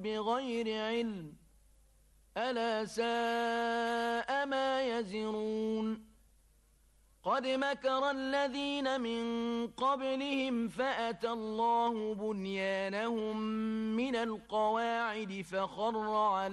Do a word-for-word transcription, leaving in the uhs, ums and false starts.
بغير علم ألا ساء ما يزرون قد مكر الذين من قبلهم فأتى الله بنيانهم من القواعد فخر عليهم